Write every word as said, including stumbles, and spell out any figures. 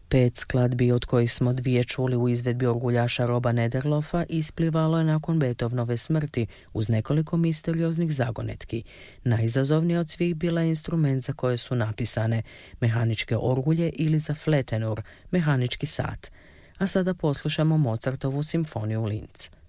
Pet skladbi, od kojih smo dvije čuli u izvedbi orguljaša Roba Nederlofa, isplivalo je nakon Beethovenove smrti uz nekoliko misterioznih zagonetki. Najizazovnija od svih bila je instrument za koje su napisane mehaničke orgulje ili za fletenur, mehanički sat. A sada poslušamo Mozartovu simfoniju Linz.